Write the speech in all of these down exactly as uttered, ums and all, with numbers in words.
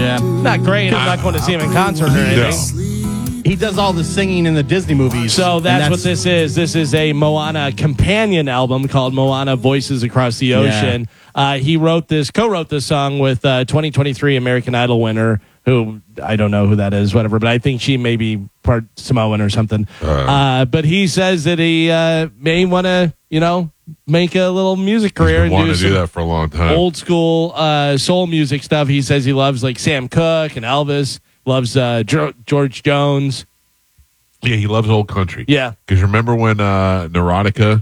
Yeah. Not great. I'm not going to see him in concert or anything. He does all the singing in the Disney movies. So that's, and what this is. This is a Moana companion album called Moana Voices Across the Ocean. Yeah. Uh, he wrote this, co-wrote this song with uh, twenty twenty-three American Idol winner, who I don't know who that is, whatever, but I think she may be part Samoan or something. Uh, uh, but he says that he uh, may want to, you know, make a little music career and want do, to do that for a long time. Old school uh, soul music stuff. He says he loves like Sam Cooke and Elvis, loves uh, jo- George Jones. Yeah, he loves old country. Yeah. Because remember when uh, Neurotica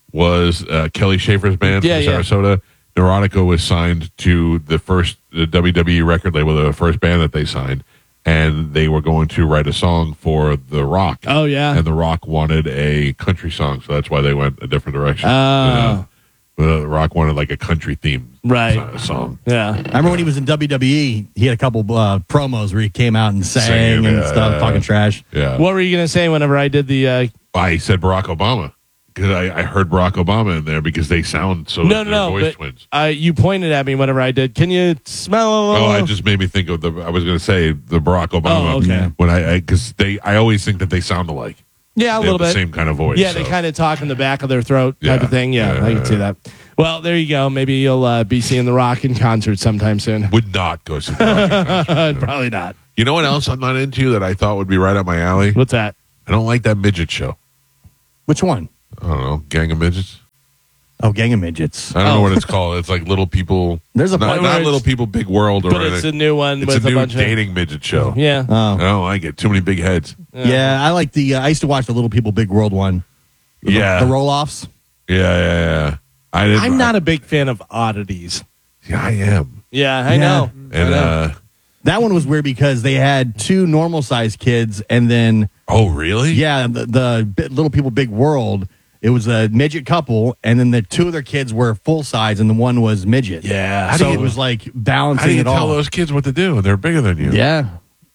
was uh, Kelly Schaefer's band Yeah, from Sarasota? Yeah. Neurotica was signed to the first the W W E record label, the first band that they signed, and they were going to write a song for The Rock. Oh, yeah. And The Rock wanted a country song, so that's why they went a different direction. Oh. You know? The Rock wanted like a country theme right. song. Yeah. I remember when he was in W W E, he had a couple uh, promos where he came out and sang Singing, and yeah, stuff, yeah, talking trash. Yeah. What were you going to say whenever I did the... Uh, I said Barack Obama. Because I, I heard Barack Obama in there because they sound so no, no, they're no. voice But, twins. uh, you pointed at me whenever I did. Can you smell? Oh, it just made me think of the. I was going to say the Barack Obama. Oh, okay. When I because they, I always think that they sound alike. Yeah, a They little have bit. the same kind of voice. Yeah, so. they kind of talk in the back of their throat type Yeah. of thing. Yeah, Yeah. I can see that. Well, there you go. Maybe you'll uh, be seeing The Rock in concert sometime soon. would not go see. The Rock in concert. Probably not. You know what else I'm not into that I thought would be right up my alley? What's that? I don't like that midget show. Which one? I don't know, Gang of Midgets. Oh, Gang of Midgets. I don't Oh. know what it's called. It's like Little People. There's a not, bunch- not Little People, Big World, or But it's anything. a new one It's with a a, new bunch dating midget show. of. Yeah. Oh. I don't like it. Too many big heads. Yeah, I like the. Uh, I used to watch the Little People Big World one. The, Yeah. the roll-offs. Yeah, yeah, yeah. I didn't. I'm not a big fan of oddities. Yeah, I am. Yeah, I Yeah. know. And I know. uh, That one was weird because they had two normal-sized kids, and then oh, really? yeah, the, the Bi- Little People Big World. It was a midget couple, and then the two of their kids were full size, and the one was midget. Yeah. How do so you- it was like How balancing do you it tell all. those kids what to do? They're bigger than you. Yeah,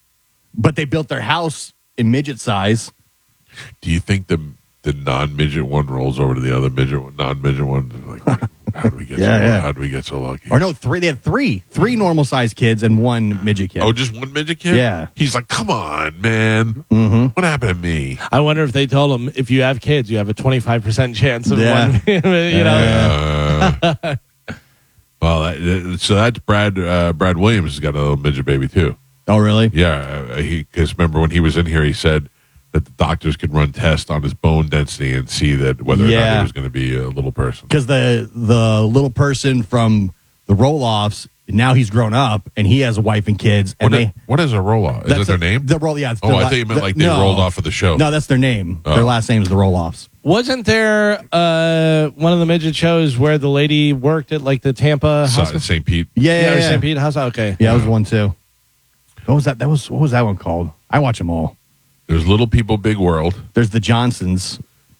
but they built their house in midget size. Do you think the the non midget one rolls over to the other midget non midget one? Like, how do we get? Yeah, so, yeah. How do we get so lucky? Or no, three. They had three, three normal sized kids and one midget kid. Oh, just one midget kid? Yeah. He's like, come on, man. Mm-hmm. What happened to me? I wonder if they told them if you have kids, you have a twenty-five percent chance of Yeah. one. You know. Uh, well, that, so that's Brad. Uh, Brad Williams has got a little midget baby too. Oh, really? Yeah, uh, he because remember when he was in here, he said that the doctors could run tests on his bone density and see that whether or not Yeah. he was going to be a little person. Because the the little person from the roll offs now he's grown up and he has a wife and kids. And What, they is, what is a roll off? Is that's it their a- name? The roll, yeah. it's Oh, their I la- thought you meant the- like they no. rolled off of the show. No, that's their name. Oh. Their last name is the roll offs. Wasn't there uh, one of the midget shows where the lady worked at like the Tampa So- house? Saint Pete. Yeah, Yeah, yeah, or yeah. Saint Pete House. Okay. Yeah, that was one too. What was that? That was what was that one called? I watch them all. There's Little People, Big World. There's the Johnsons.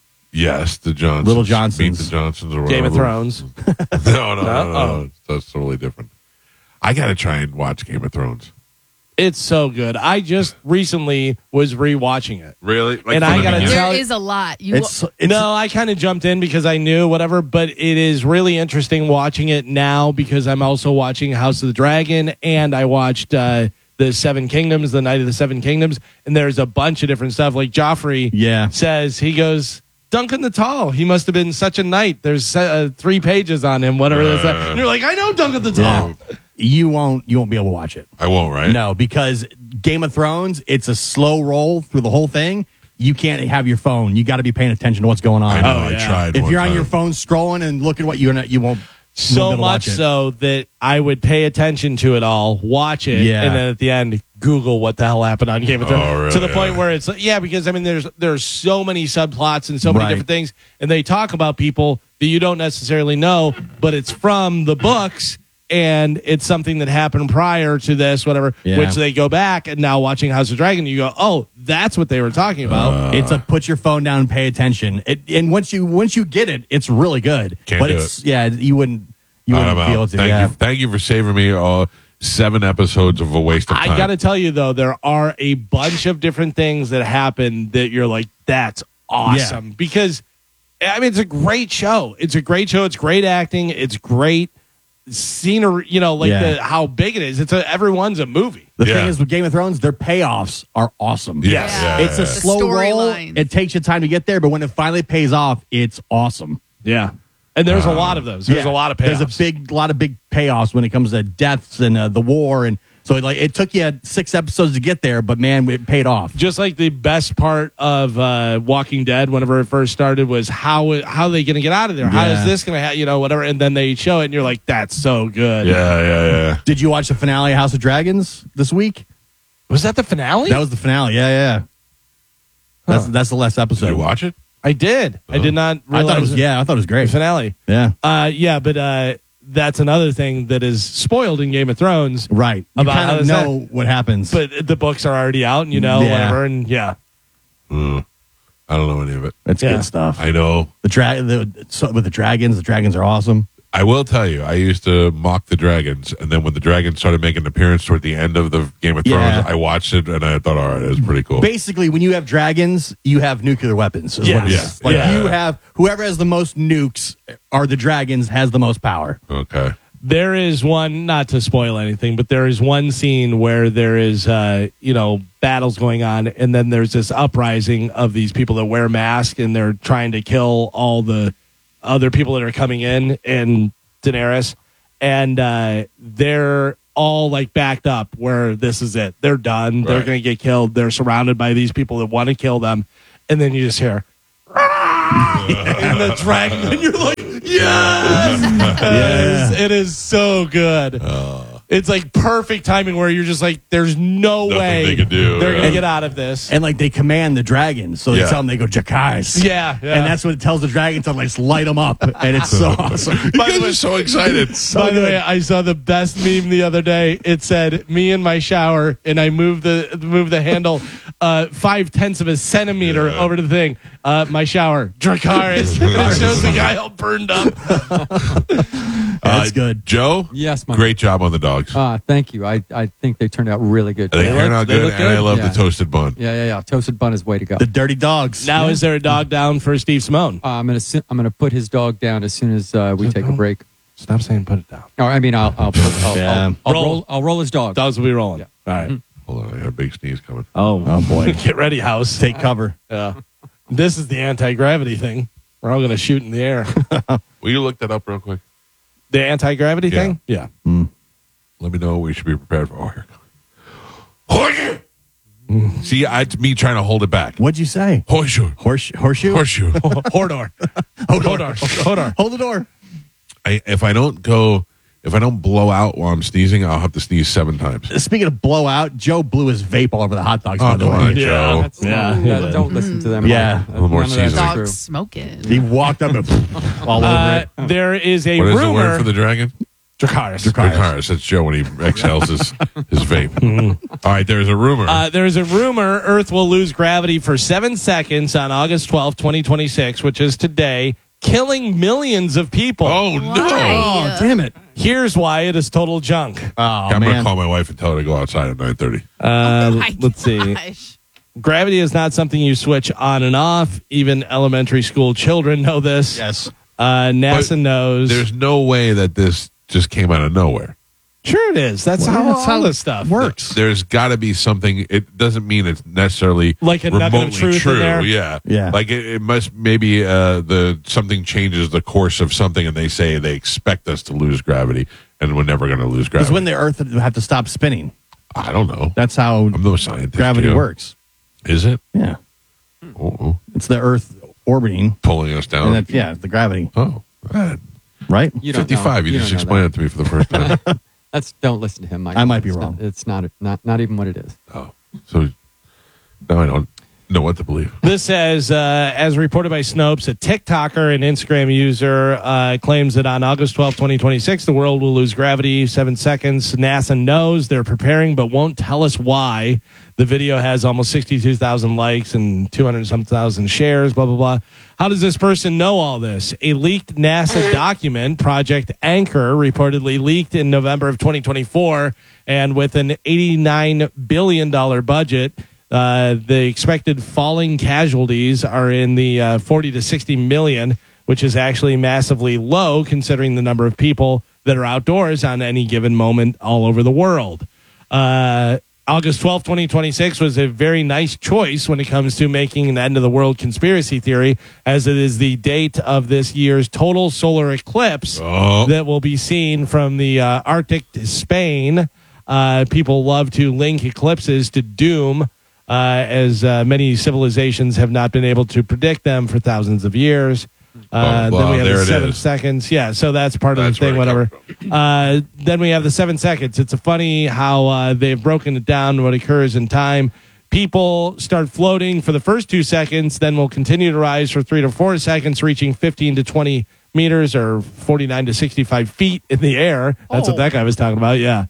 Yes, the Johnsons. Little Meet Johnsons. the Johnsons or Game of whatever. Thrones. no, no, no, no, Oh. no. That's totally different. I got to try and watch Game of Thrones. It's so good. I just recently was rewatching it. Really? Like And from I the gotta beginning? tell- There is a lot. You It's, it's no, I kind of jumped in because I knew whatever, but it is really interesting watching it now because I'm also watching House of the Dragon and I watched uh, the Seven Kingdoms, the Night of the Seven Kingdoms, and there's a bunch of different stuff. Like Joffrey Yeah. says, he goes, Duncan the Tall, he must have been such a knight. There's uh, three pages on him, whatever. Uh, that's and you're like, I know Duncan the Tall. yeah. You won't you won't be able to watch it. I won't, right? No, because Game of Thrones, it's a slow roll through the whole thing. You can't have your phone. You got to be paying attention to what's going on. I know. Oh, I yeah. tried. If one you're on time. your phone scrolling and looking what you're not, you won't. So you won't be able to much watch it. so that I would pay attention to it all, watch it, Yeah. and then at the end, Google what the hell happened on Game of Thrones. Oh, really? To the point where it's yeah, because I mean, there's there's so many subplots and so many Right. different things, and they talk about people that you don't necessarily know, but it's from the books. And it's something that happened prior to this, whatever, Yeah. which they go back and now watching House of Dragon, you go, oh, that's what they were talking about. It's a put your phone down and pay attention. It, and once you once you get it, it's really good. Can't but do it's yeah, you wouldn't you I'm wouldn't be able out. to. Thank yeah. you. Thank you for saving me uh, seven episodes of a waste of time. I got to tell you, though, there are a bunch of different things that happen that you're like, that's awesome. Because, I mean, it's a great show. It's a great show. It's great acting. It's great. scenery, you know, like Yeah. the, how big it is. It's a, everyone's a movie. The Yeah. thing is with Game of Thrones, their payoffs are awesome. Yes. Yeah. Yeah, It's a yeah, The slow roll. storylines. It takes you time to get there, but when it finally pays off, it's awesome. Yeah. And there's a lot of those. There's Yeah. a lot of payoffs. There's a big lot of big payoffs when it comes to deaths and uh, the war, and so like it took you six episodes to get there, but man, it paid off. Just like the best part of uh, Walking Dead, whenever it first started, was how how are they going to get out of there? How Yeah. is this going to, ha- you know, whatever? And then they show it, and you're like, that's so good. yeah, yeah, yeah. Did you watch the finale of House of Dragons this week? Was that the finale? That was the finale. Yeah, yeah. That's that's the last episode. Did you watch it? I did. I did not I realize thought it was yeah. I thought it was the great. finale. Yeah, Uh, yeah, but uh, that's another thing that is spoiled in Game of Thrones. right. You About kind how of is that- know what happens. But the books are already out, and you know, Yeah. whatever. And yeah. Mm. I don't know any of it. it's yeah. good stuff. I know. The drag the, so, with the dragons. The dragons are awesome. I will tell you, I used to mock the dragons, and then when the dragons started making an appearance toward the end of the Game of Thrones, Yeah. I watched it and I thought, all right, it was pretty cool. Basically, when you have dragons, you have nuclear weapons. Is Yeah. what it Yeah. is. Like Yeah. you have whoever has the most nukes are the dragons has the most power. Okay. There is one, not to spoil anything, but there is one scene where there is, uh, you know, battles going on, and then there's this uprising of these people that wear masks, and they're trying to kill all the other people that are coming in in Daenerys, and uh, they're all like backed up where this is it. They're done. They're Right. going to get killed. They're surrounded by these people that want to kill them, and then you just hear. And the dragon, and you're like, yes! It is- it is so good. It's like perfect timing where you're just like, there's no Nothing way they could do, they're yeah. going to get out of this. And like they command the dragons, so they Yeah. tell them they go Jakais. Yeah, yeah. And that's what it tells the dragons to like light them up, and it's so awesome. You By the guys way- are so excited. By the way, I saw the best meme the other day. It said, "Me in my shower," and I moved the moved the handle uh, five tenths of a centimeter Yeah. over to the thing. Uh, my shower, Dracarys. It shows the guy all burned up. That's Uh, good. Joe? Yes, Mike. Great job on the dogs. Uh, thank you. I, I think they turned out really good. they turn out they good, look and I love Yeah. the toasted bun. Yeah, yeah, yeah. Toasted bun is way to go. The dirty dogs. Now, is there a dog down for Steve Simone? Uh, I'm gonna si- I'm gonna put his dog down as soon as uh, we take a break. Stop saying put it down. Or, I mean, I'll I'll, put, I'll, Yeah. I'll, I'll Roll. roll I'll roll his dog. Dogs will be rolling. Yeah. All right. Hold on, I got a big sneeze coming. Oh, Oh boy. get ready, house. Take cover. Yeah. This is the anti gravity thing. We're all going to shoot in the air. Will you look that up real quick? The anti gravity Yeah. thing? Yeah. Let me know what we should be prepared for. Oh, here it comes. See, I, it's me trying to hold it back. What'd you say? Horseshoe. Horse, horseshoe? Horseshoe. Hodor. Hodor. Hodor. Hold the door. I, if I don't go, if I don't blow out while I'm sneezing, I'll have to sneeze seven times. Speaking of blowout, Joe blew his vape all over the hot dogs. Oh, by the come way. on, Yeah. Joe. That's, Yeah. yeah, don't listen to them. Yeah. Mike. A little more None of that's seasoning. true. Dogs smoking. He walked up and all over Uh, it. there is a What is the rumor. word for the dragon? Dracarys. Dracarys. That's Joe when he exhales his, his vape. All right, there's a rumor. Uh, there is a rumor Earth will lose gravity for seven seconds on August twelfth, twenty twenty-six, which is today, killing millions of people. oh, no. Why? Oh, damn it. Here's why it is total junk. Oh, I'm going to man. call my wife and tell her to go outside at nine thirty. Uh, My let's see. gosh. Gravity is not something you switch on and off. Even elementary school children know this. Yes. Uh, NASA But knows. There's no way that this just came out of nowhere. Sure it is. That's Well, how that's all how this stuff works. There's got to be something. It doesn't mean it's necessarily Like a nugget of remotely truth in true. there? Yeah, Yeah. Like it, it must maybe uh, the something changes the course of something, and they say they expect us to lose gravity, and we're never going to lose Because gravity. when the Earth have to stop spinning, I don't know. that's how I'm no scientist. gravity Joe. works. Is it? Yeah. Oh, It's the Earth orbiting, pulling us and down. that's, yeah, the gravity, Oh, God. right? You don't know. fifty-five. You, You just don't know explained that. it to me for the first time. That's don't listen to him, Mike. I might be It's wrong. Not, it's not not not even what it is. oh, so now I don't know what to believe. This says, uh, as reported by Snopes, a TikToker and Instagram user uh, claims that on August twelfth, twenty twenty-six, the world will lose gravity seven seconds. NASA knows they're preparing, but won't tell us why. The video has almost sixty-two thousand likes and two hundred some thousand shares, blah, blah, blah. How does this person know all this? A leaked NASA document, Project Anchor, reportedly leaked in November of twenty twenty-four, and with an eighty-nine billion dollars budget, Uh, the expected falling casualties are in the uh, forty to sixty million, which is actually massively low considering the number of people that are outdoors on any given moment all over the world. Uh, August twelfth, twenty twenty-six was a very nice choice when it comes to making an end of the world conspiracy theory, as it is the date of this year's total solar eclipse Oh. that will be seen from the uh, Arctic to Spain. Uh, people love to link eclipses to doom, uh, as uh, many civilizations have not been able to predict them for thousands of years. Uh, Oh, well, then we have there the it seven is. seconds. Yeah, so that's part of That's the thing, where it whatever. Uh, then we have the seven seconds. It's a funny how uh, they've broken it down, what occurs in time. People start floating for the first two seconds, then will continue to rise for three to four seconds, reaching fifteen to twenty meters or forty-nine to sixty-five feet in the air. That's Oh. what that guy was talking about, yeah.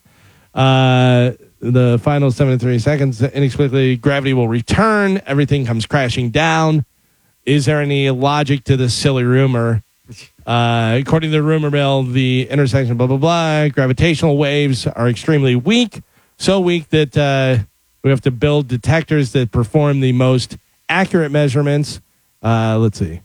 Uh, the final seven to three seconds, inexplicably, gravity will return. Everything comes crashing down. Is there any logic to this silly rumor? Uh, according to the rumor mill, the intersection, blah, blah, blah, gravitational waves are extremely weak. So weak that uh, we have to build detectors that perform the most accurate measurements. Uh, let's see.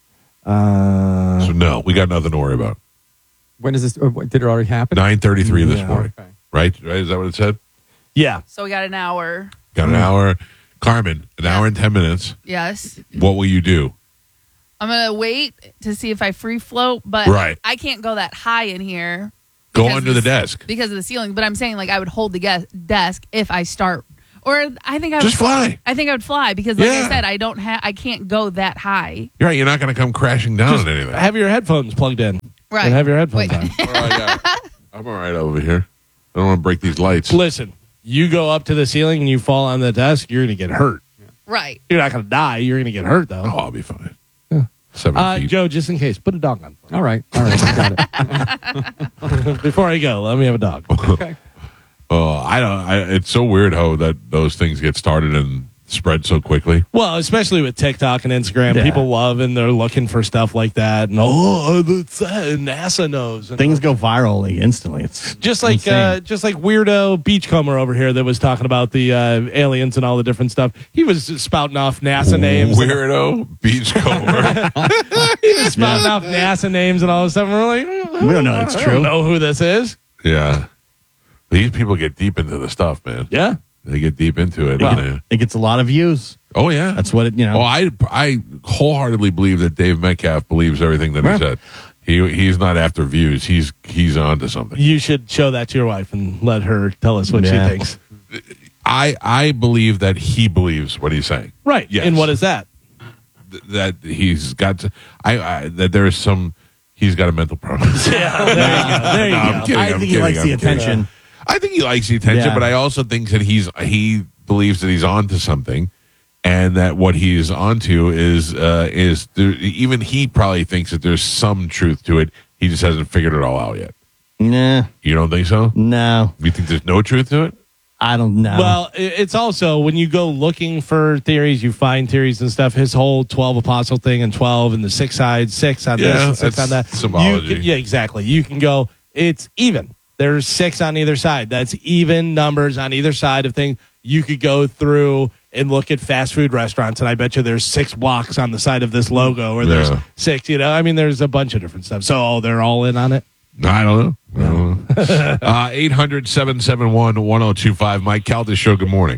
Uh, So no, we got nothing to worry about. When is this? Or what, did it already happen? nine thirty-three this Yeah. morning, Okay. right? Right? Is that what it said? yeah. So we got an hour. Got an hour. Carmen, an hour and ten minutes. Yes. What will you do? I'm going to wait to see if I free float, but Right. I can't go that high in here. Go because under of the s- desk. Because of the ceiling. But I'm saying, like, I would hold the ges- desk if I start. Or I think I would Just fly. I think I would fly because, like Yeah. I said, I don't have. I can't go that high. You're right. You're not going to come crashing down Just on anything. have your headphones plugged in. Right. And have your headphones Wait. on. All right, yeah. I'm all right over here. I don't want to break these lights. Listen, you go up to the ceiling and you fall on the desk, you're going to get hurt. Right. You're not going to die. You're going to get hurt, though. Oh, I'll be fine. Seven Uh, feet. Joe, just in case, put a dog on. All right. All right. I got it. Before I go, let me have a dog. Okay. Oh, I don't. I, it's so weird how that those things get started and spread so quickly. Well, especially with TikTok and Instagram, Yeah. people love and they're looking for stuff like that. And oh, that's, uh, NASA knows. And Things go viral like, instantly. It's just like insane. uh, just like weirdo beachcomber over here that was talking about the uh, aliens and all the different stuff. He was spouting off NASA names. Weirdo beachcomber. He was spouting off NASA names and all this stuff. And we're like, We don't know it's I true. don't know who this is. Yeah, these people get deep into the stuff, man. Yeah. They get deep into it. Well, and, uh, It gets a lot of views. oh yeah, That's what it, you know. Oh, I I wholeheartedly believe that Dave Metcalf believes everything that he Right. said. He he's not after views. He's he's on to something. You should show that to your wife and let her tell us what Yeah. she thinks. I I believe that he believes what he's saying. Right. Yes. And what is that? Th- that he's got to, I, I that there's some he's got a mental problem. Yeah. There you go. There you No, I'm go. kidding. I I'm think he kidding, likes I'm the kidding. attention. I think he likes the attention, Yeah. but I also think that he's he believes that he's onto something, and that what he's onto is uh, is there, even he probably thinks that there's some truth to it. He just hasn't figured it all out yet. Nah, You don't think so? no, You think there's no truth to it? I don't know. Well, i- it's also when you go looking for theories, you find theories and stuff. His whole twelve apostle thing and twelve and the six sides, six on this Yeah, and six that's on that. symbology. You can, yeah, exactly. You can go, it's even. There's six on either side. That's even numbers on either side of things. You could go through and look at fast food restaurants, and I bet you there's six blocks on the side of this logo, or there's Yeah. six, you know, I mean, there's a bunch of different stuff. So oh, they're all in on it. I don't know. I don't know. uh, eight hundred, seven seven one, one oh two five. Mike Caldas Show, good morning.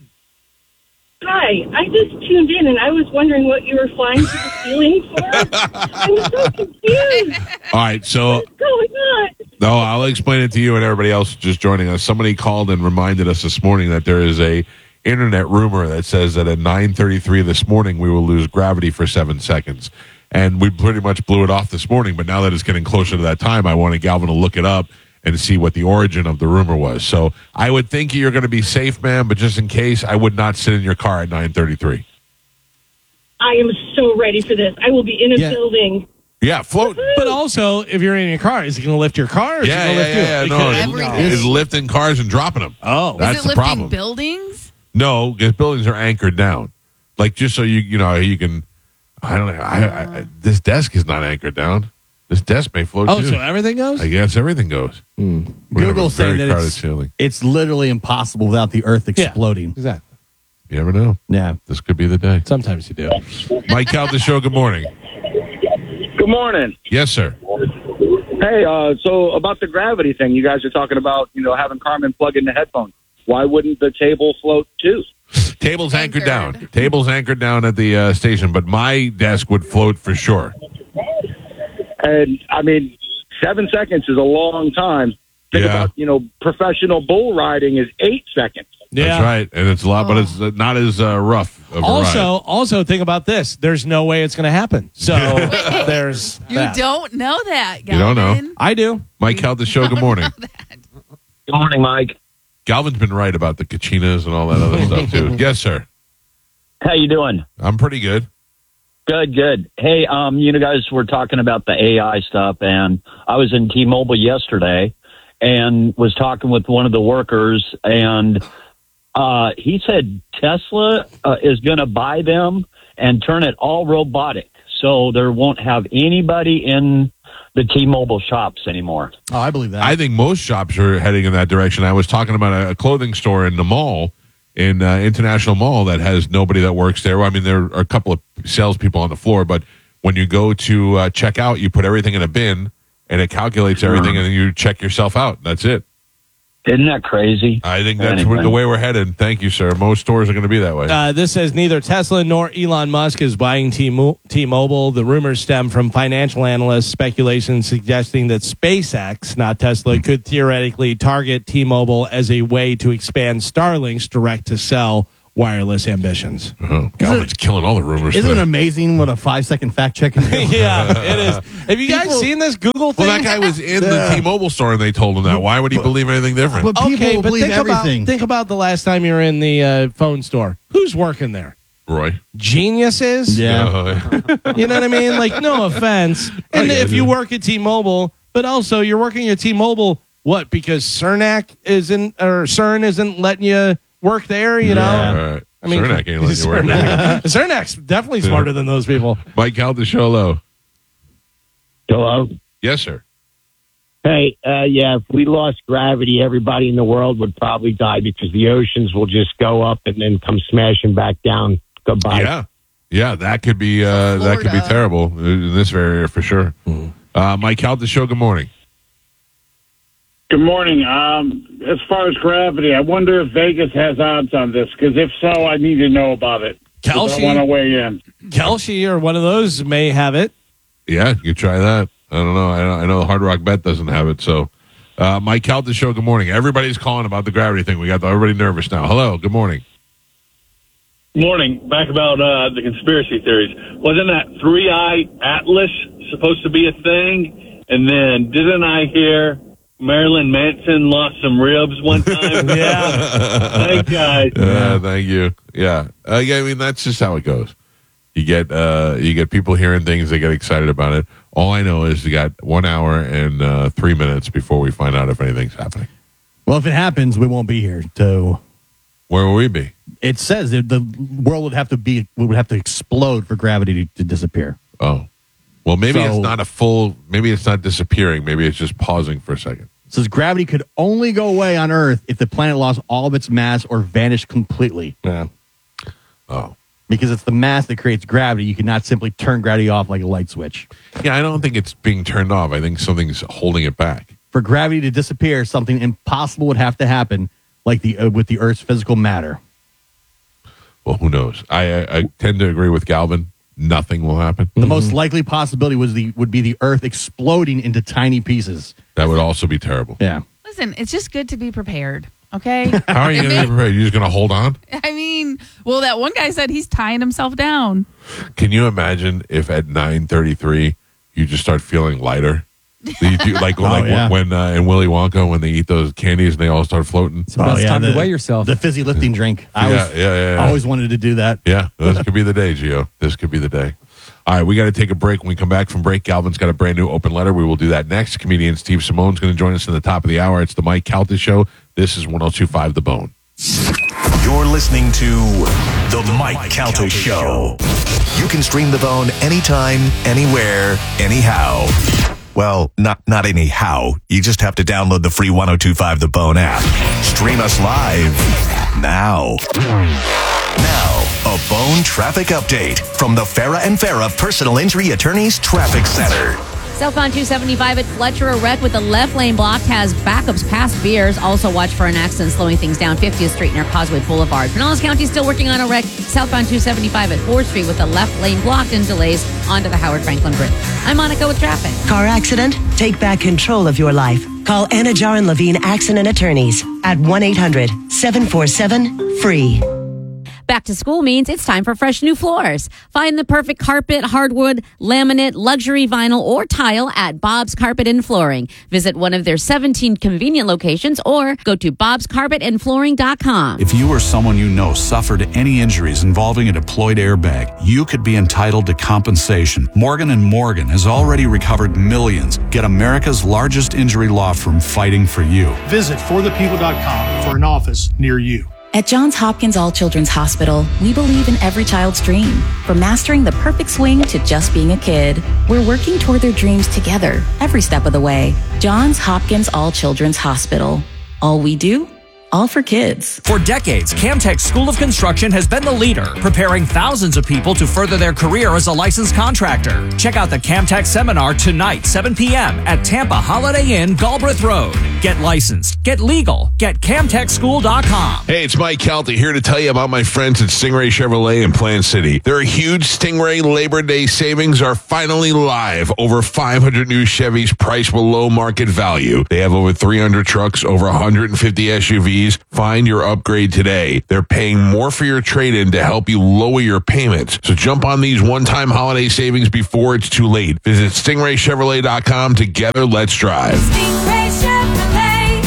Hi, I just tuned in and I was wondering what you were flying to the ceiling for. I'm so confused. All right, so What's going on? no, I'll explain it to you and everybody else just joining us. Somebody called and reminded us this morning that there is a internet rumor that says that at nine thirty-three this morning we will lose gravity for seven seconds. And we pretty much blew it off this morning, but now that it's getting closer to that time, I wanted Galvin to look it up and see what the origin of the rumor was. So I would think you're going to be safe, man, but just in case, I would not sit in your car at nine thirty-three. I am so ready for this. I will be in a Yeah. building. Yeah, float. But also, if you're in your car, is it going to lift your car? Or is it Yeah, going to yeah, lift you? yeah, yeah. It No, could- it's, Everything. it's lifting cars and dropping them. Oh. That's Is the it lifting problem. buildings? No, because buildings are anchored down. Like, just so you, you know, you can, I don't know, I, I, I, this desk is not anchored down. This desk may float Oh, too. so everything goes? I guess everything goes. We're gonna have a Google's saying very that crowded it's, ceiling. it's literally impossible without the Earth Yeah. exploding. Exactly. You never know. Yeah. This could be the day. Sometimes you do. Mike Caldas Show, good morning. Good morning. Yes, sir. Hey, uh, so about the gravity thing, you guys are talking about, you know, having Carmen plug in the headphones. Why wouldn't the table float too? Table's anchored, Anchored. down. Table's anchored down at the uh, station, but my desk would float for sure. And, I mean, seven seconds is a long time. Think Yeah. about, you know, professional bull riding is eight seconds. That's right, and it's a lot, but it's uh, not as uh, rough of a Also, ride. also think about this. There's no way it's going to happen. So there's You that. don't know that, You don't know. Galvin. I do. Mike held the show. Good morning. Good morning, Mike. Galvin's been right about the Kachinas and all that other stuff, too. Yes, sir. How you doing? I'm pretty good. Good, good. Hey, um, you know, guys were talking about the A I stuff, and I was in T-Mobile yesterday and was talking with one of the workers, and uh, he said Tesla uh, is going to buy them and turn it all robotic, so there won't have anybody in the T-Mobile shops anymore. Oh, I believe that. I think most shops are heading in that direction. I was talking about a, a clothing store in the mall, in uh, International Mall, that has nobody that works there. Well, I mean, there are a couple of salespeople on the floor, but when you go to uh, check out, you put everything in a bin, and it calculates everything, and then you check yourself out. That's it. Isn't that crazy? I think that's Anyway. where, the way we're headed. Thank you, sir. Most stores are going to be that way. Uh, this says neither Tesla nor Elon Musk is buying T-Mo- T-Mobile. The rumors stem from financial analysts' speculation suggesting that SpaceX, not Tesla, could theoretically target T-Mobile as a way to expand Starlink's direct-to-cell wireless ambitions. Oh, Galvin's killing all the rumors. Isn't it today. amazing what a five second fact check can do? Yeah, it is. Have you guys People- seen this Google thing? Well, that guy was in Yeah. the T-Mobile store, and they told him that. Why would he believe anything different? But people Okay, but believe think everything. about think about the last time you were in the uh, phone store. Who's working there? Roy. Geniuses. Yeah. Uh, You know what I mean? Like, no offense. And yeah, if you yeah. work at T-Mobile, but also you're working at T-Mobile, what? Because Cernak isn't or CERN isn't letting you work there. You know. all right. I mean, Cernak ain't letting you work. Cernak, Cernak's definitely smarter than those people. Mike held the show low. Hello? Yes, sir. Hey, uh, yeah, if we lost gravity, everybody in the world would probably die because the oceans will just go up and then come smashing back down. Goodbye. Yeah, yeah, that could be uh, that could be Florida. terrible in this area for sure. Uh, Mike held the show. Good morning. Good morning. Um, as far as gravity, I wonder if Vegas has odds on this, because if so, I need to know about it. 'Cause I Kelsey, want to weigh in. Kelsey, or one of those may have it. Yeah, you could try that. I don't know. I know, I know the Hard Rock Bet doesn't have it. So, uh, Mike held the show. Good morning. Everybody's calling about the gravity thing. We got everybody nervous now. Hello. Good morning. Morning. Back about uh, the conspiracy theories. Wasn't that three-eye atlas supposed to be a thing? And then didn't I hear Marilyn Manson lost some ribs one time? Yeah. Thanks, guys. Uh, thank you. Yeah. Uh, yeah. I mean, that's just how it goes. You get uh, you get people hearing things, they get excited about it. All I know is you got one hour and uh, three minutes before we find out if anything's happening. Well, if it happens, we won't be here. So Where will we be? it says that the world would have to be would have to explode for gravity to, to disappear. Oh, well, maybe So- it's not a full. Maybe it's not disappearing. Maybe it's just pausing for a second. It says gravity could only go away on Earth if the planet lost all of its mass or vanished completely. Yeah. Oh, Because it's the mass that creates gravity. You cannot simply turn gravity off like a light switch. yeah. I don't think it's being turned off. I think something's holding it back. For gravity to disappear, something impossible would have to happen, like the uh, with the Earth's physical matter. Well, who knows? I, I I tend to agree with Galvin. Nothing will happen. The most likely possibility was the would be the Earth exploding into tiny pieces. That would also be terrible. Yeah. Listen, it's just good to be prepared. Okay. How are you going to be prepared? You're just going to hold on? I mean, well, that one guy said he's tying himself down. Can you imagine if at nine thirty-three you just start feeling lighter? You do, like Oh, like yeah. when uh, in Willy Wonka when they eat those candies and they all start floating. It's the best time the, to weigh yourself. The fizzy lifting drink. I Yeah, always, yeah, yeah, yeah. I always wanted to do that. Yeah, this could be the day, Gio. This could be the day. All right, we got to take a break. When we come back from break, Galvin's got a brand new open letter. We will do that next. Comedian Steve Simone's going to join us in the top of the hour. It's the Mike Calta Show. This is one oh two point five The Bone. You're listening to The Mike Calta Show. You can stream The Bone anytime, anywhere, anyhow. Well, not not anyhow. You just have to download the free one oh two point five The Bone app. Stream us live now. Now, a Bone traffic update from the Farah and Farah Personal Injury Attorneys Traffic Center. Southbound two seventy-five at Fletcher, a wreck with the left lane blocked, has backups past Beers. Also watch for an accident slowing things down fiftieth Street near Causeway Boulevard. Pinellas County still working on a wreck southbound two seventy-five at fourth Street with the left lane blocked and delays onto the Howard Franklin Bridge. I'm Monica with traffic. Car accident? Take back control of your life. Call Anna Jar and Levine Accident Attorneys at one eight hundred seven four seven free. Back to school means it's time for fresh new floors. Find the perfect carpet, hardwood, laminate, luxury vinyl, or tile at Bob's Carpet and Flooring. Visit one of their seventeen convenient locations or go to bobs carpet and flooring dot com. If you or someone you know suffered any injuries involving a deployed airbag, you could be entitled to compensation. Morgan and Morgan has already recovered millions. Get America's largest injury law firm fighting for you. Visit for the people dot com for an office near you. At Johns Hopkins All Children's Hospital, we believe in every child's dream. From mastering the perfect swing to just being a kid, we're working toward their dreams together, every step of the way. Johns Hopkins All Children's Hospital. All we do, all for kids. For decades, Camtech School of Construction has been the leader, preparing thousands of people to further their career as a licensed contractor. Check out the Camtech seminar tonight, seven p.m. at Tampa Holiday Inn, Galbraith Road. Get licensed, get legal, get camtech school dot com. Hey, it's Mike Calta here to tell you about my friends at Stingray Chevrolet in Plant City. Their huge Stingray Labor Day savings are finally live. Over five hundred new Chevys priced below market value. They have over three hundred trucks, over one hundred fifty S U Vs. Find your upgrade today. They're paying more for your trade-in to help you lower your payments. So jump on these one-time holiday savings before it's too late. Visit stingray chevrolet dot com. Together, let's drive. Stingray Chevrolet.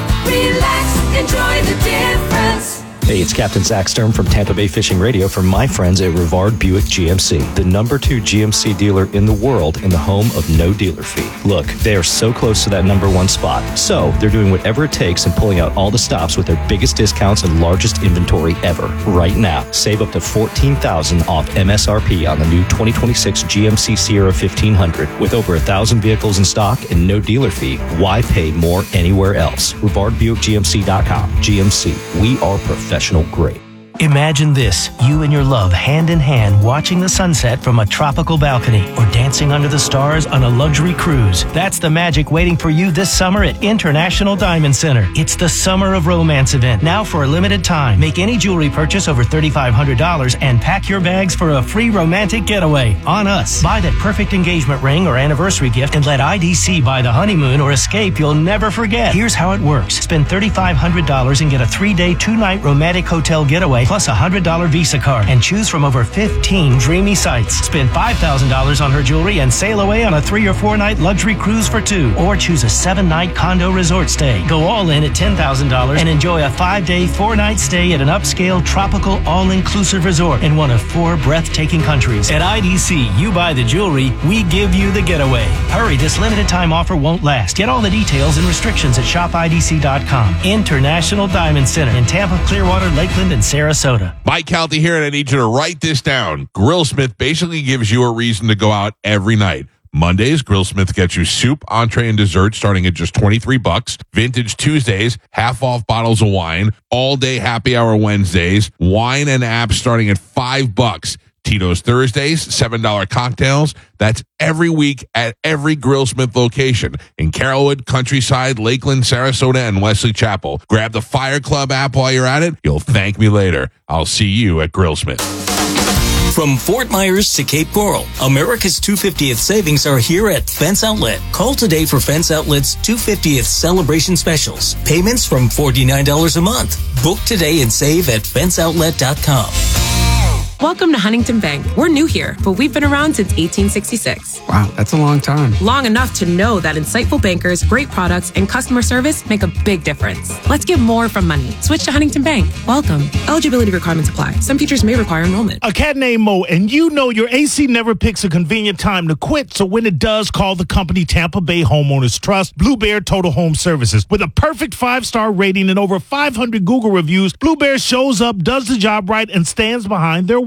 Relax, enjoy the difference. Hey, it's Captain Zach Sturm from Tampa Bay Fishing Radio for my friends at Rivard Buick G M C, the number two G M C dealer in the world and the home of no dealer fee. Look, they are so close to that number one spot. So they're doing whatever it takes and pulling out all the stops with their biggest discounts and largest inventory ever. Right now, save up to fourteen thousand dollars off M S R P on the new twenty twenty-six G M C Sierra fifteen hundred. With over one thousand vehicles in stock and no dealer fee, why pay more anywhere else? Rivard Buick G M C dot com. G M C, we are professional grade. Imagine this, you and your love hand in hand watching the sunset from a tropical balcony or dancing under the stars on a luxury cruise. That's the magic waiting for you this summer at International Diamond Center. It's the Summer of Romance event, now for a limited time. Make any jewelry purchase over three thousand five hundred dollars and pack your bags for a free romantic getaway on us. Buy that perfect engagement ring or anniversary gift and let I D C buy the honeymoon or escape you'll never forget. Here's how it works. Spend three thousand five hundred dollars and get a three-day, two-night romantic hotel getaway plus a one hundred dollars Visa card and choose from over fifteen dreamy sites. Spend five thousand dollars on her jewelry and sail away on a three or four night luxury cruise for two, or choose a seven night condo resort stay. Go all in at ten thousand dollars and enjoy a five day, four night stay at an upscale tropical all-inclusive resort in one of four breathtaking countries. At I D C, you buy the jewelry, we give you the getaway. Hurry, this limited time offer won't last. Get all the details and restrictions at shop I D C dot com. International Diamond Center in Tampa, Clearwater, Lakeland, and Sarasota. Mike Calta here, and I need you to write this down. Grillsmith basically gives you a reason to go out every night. Mondays, Grillsmith gets you soup, entree, and dessert starting at just twenty-three bucks. Vintage Tuesdays, half off bottles of wine. All day happy hour Wednesdays. Wine and apps starting at five bucks. Tito's Thursdays, seven dollar cocktails. That's every week at every Grillsmith location in Carrollwood, Countryside, Lakeland, Sarasota, and Wesley Chapel. Grab the Fire Club app while you're at it. You'll thank me later. I'll see you at Grillsmith. From Fort Myers to Cape Coral, America's two hundred fiftieth savings are here at Fence Outlet. Call today for Fence Outlet's two hundred fiftieth celebration specials. Payments from forty-nine dollars a month. Book today and save at fence outlet dot com. Welcome to Huntington Bank. We're new here, but we've been around since eighteen sixty-six. Wow, that's a long time. Long enough to know that insightful bankers, great products, and customer service make a big difference. Let's get more from money. Switch to Huntington Bank. Welcome. Eligibility requirements apply. Some features may require enrollment. A cat named Mo, and you know your A C never picks a convenient time to quit, so when it does, call the company Tampa Bay Homeowners Trust, Blue Bear Total Home Services. With a perfect five-star rating and over five hundred Google reviews, Blue Bear shows up, does the job right, and stands behind their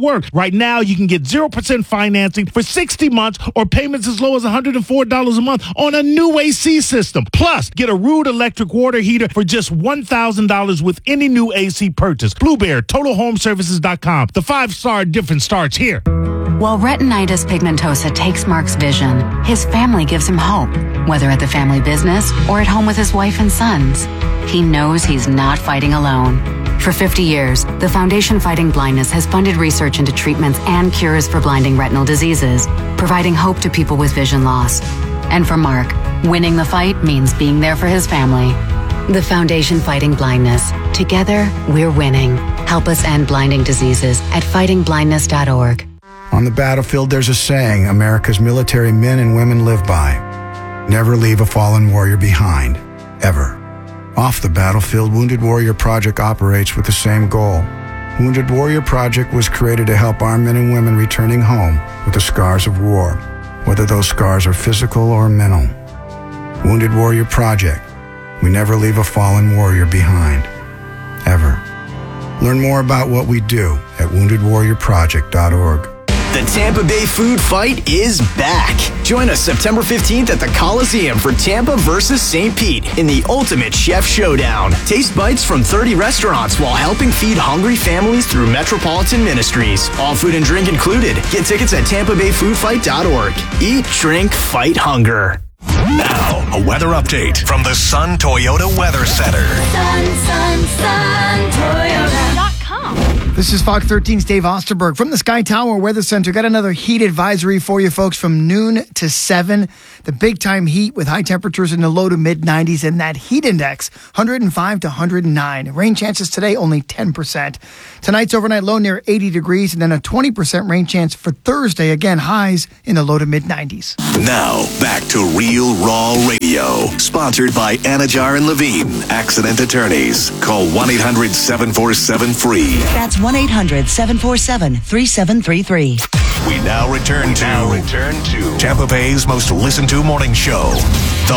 work. Right now, you can get zero percent financing for sixty months or payments as low as one hundred four dollars a month on a new A C system. Plus, get a Rude electric water heater for just one thousand dollars with any new A C purchase. Blue Bear, Total Home Services dot com. The five-star difference starts here. While retinitis pigmentosa takes Mark's vision, his family gives him hope, whether at the family business or at home with his wife and sons. He knows he's not fighting alone. For fifty years, the Foundation Fighting Blindness has funded research into treatments and cures for blinding retinal diseases, providing hope to people with vision loss. And for Mark, winning the fight means being there for his family. The Foundation Fighting Blindness. Together, we're winning. Help us end blinding diseases at fighting blindness dot org. On the battlefield, there's a saying America's military men and women live by. Never leave a fallen warrior behind. Ever. Off the battlefield, Wounded Warrior Project operates with the same goal. Wounded Warrior Project was created to help our men and women returning home with the scars of war, whether those scars are physical or mental. Wounded Warrior Project. We never leave a fallen warrior behind. Ever. Learn more about what we do at wounded warrior project dot org. The Tampa Bay Food Fight is back. Join us September fifteenth at the Coliseum for Tampa versus Saint Pete in the Ultimate Chef Showdown. Taste bites from thirty restaurants while helping feed hungry families through Metropolitan Ministries. All food and drink included. Get tickets at tampa bay food fight dot org. Eat, drink, fight hunger. Now, a weather update from the Sun Toyota Weather Center. Sun, sun, sun, Toyota dot com. This is Fox thirteen's Dave Osterberg from the Sky Tower Weather Center. Got another heat advisory for you folks from noon to seven. The big time heat with high temperatures in the low to mid nineties and that heat index one hundred five to one hundred nine. Rain chances today only ten percent. Tonight's overnight low near eighty degrees and then a twenty percent rain chance for Thursday. Again, highs in the low to mid nineties. Now, back to Real Raw Radio. Sponsored by Anajar and Levine, Accident Attorneys. Call one eight hundred seven four seven free. That's one eight hundred seven four seven three seven three three. We now return to, now return to Tampa Bay's most listened to morning show, The